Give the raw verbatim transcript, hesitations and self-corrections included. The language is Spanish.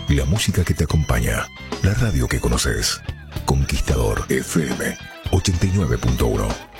La música que te acompaña. La radio que conoces. Conquistador F M ochenta y nueve punto uno.